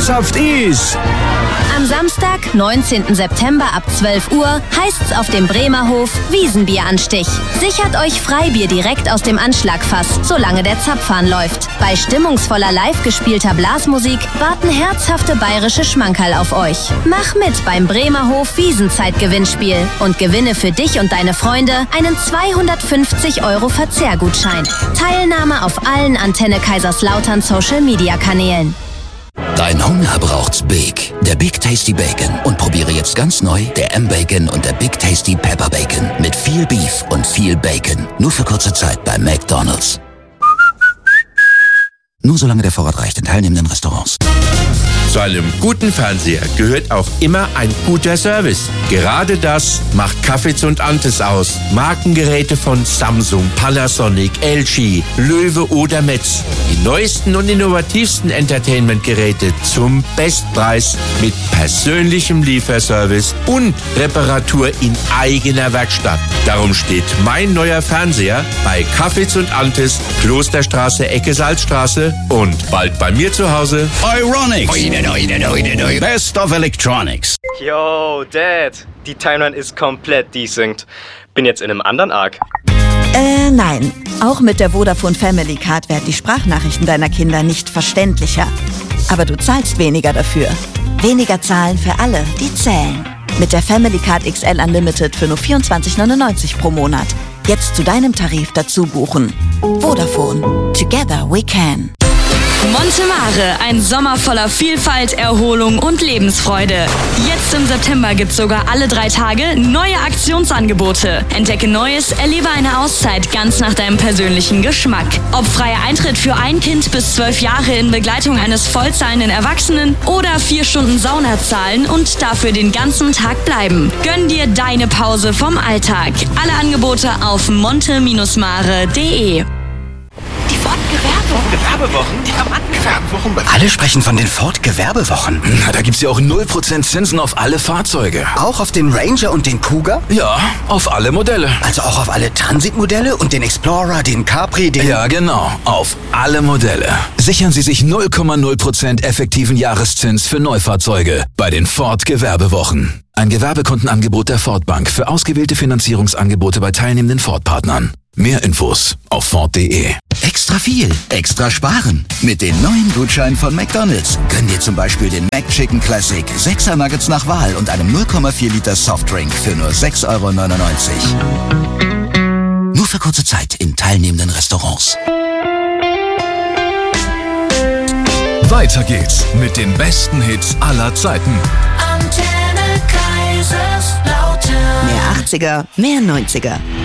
Angesagt ist. Am Samstag, 19. September ab 12 Uhr heißt's auf dem Bremer Hof Wiesenbieranstich. Sichert euch Freibier direkt aus dem Anschlagfass, solange der Zapfhahn läuft. Bei stimmungsvoller live gespielter Blasmusik warten herzhafte bayerische Schmankerl auf euch. Mach mit beim Bremer Hof Wiesenzeitgewinnspiel und gewinne für dich und deine Freunde einen 250 € Verzehrgutschein. Teilnahme auf allen Antenne Kaiserslautern Social Media Kanälen. Dein Hunger braucht's Big. Der Big Tasty Bacon. Und probiere jetzt ganz neu der M-Bacon und der Big Tasty Pepper Bacon. Mit viel Beef und viel Bacon. Nur für kurze Zeit bei McDonald's. Nur solange der Vorrat reicht in teilnehmenden Restaurants. Zu einem guten Fernseher gehört auch immer ein guter Service. Gerade das macht Cafés und Antes aus. Markengeräte von Samsung, Panasonic, LG, Löwe oder Metz. Die neuesten und innovativsten Entertainment-Geräte zum Bestpreis mit persönlichem Lieferservice und Reparatur in eigener Werkstatt. Darum steht mein neuer Fernseher bei Cafés und Antes, Klosterstraße, Ecke Salzstraße und bald bei mir zu Hause. Euronics. Best of Electronics. Yo, Dad. Die Timeline ist komplett desynced. Bin jetzt in einem anderen Arc. Nein. Auch mit der Vodafone Family Card werden die Sprachnachrichten deiner Kinder nicht verständlicher. Aber du zahlst weniger dafür. Weniger zahlen für alle, die zählen. Mit der Family Card XL Unlimited für nur 24,99 pro Monat. Jetzt zu deinem Tarif dazu buchen. Vodafone. Together we can. Montemare, ein Sommer voller Vielfalt, Erholung und Lebensfreude. Jetzt im September gibt's sogar alle 3 Tage neue Aktionsangebote. Entdecke Neues, erlebe eine Auszeit ganz nach deinem persönlichen Geschmack. Ob freier Eintritt für ein Kind bis 12 Jahre in Begleitung eines vollzahlenden Erwachsenen oder 4 Stunden Sauna zahlen und dafür den ganzen Tag bleiben. Gönn dir deine Pause vom Alltag. Alle Angebote auf monte-mare.de. Gewerbewochen? Die Gewerbewochen? Alle sprechen von den Ford-Gewerbewochen. Na, da gibt's ja auch 0% Zinsen auf alle Fahrzeuge. Auch auf den Ranger und den Cougar? Ja, auf alle Modelle. Also auch auf alle Transitmodelle und den Explorer, den Capri, den... Ja, genau. Auf alle Modelle. Sichern Sie sich 0,0% effektiven Jahreszins für Neufahrzeuge bei den Ford-Gewerbewochen. Ein Gewerbekundenangebot der Ford Bank für ausgewählte Finanzierungsangebote bei teilnehmenden Ford-Partnern. Mehr Infos auf Ford.de. Extra viel, extra sparen. Mit den neuen Gutscheinen von McDonald's. Gönn dir zum Beispiel den McChicken Classic, 6er Nuggets nach Wahl und einem 0,4 Liter Softdrink für nur 6,99 €. Nur für kurze Zeit in teilnehmenden Restaurants. Weiter geht's mit den besten Hits aller Zeiten. Mehr 80er, mehr 90er.